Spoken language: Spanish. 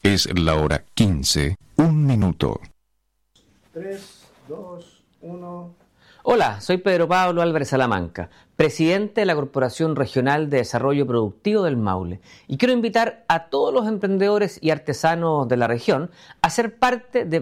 Es la hora 15, 1 minuto. 3, 2, 1... Hola, soy Pedro Pablo Álvarez Salamanca, presidente de la Corporación Regional de Desarrollo Productivo del Maule, y quiero invitar a todos los emprendedores y artesanos de la región a ser parte de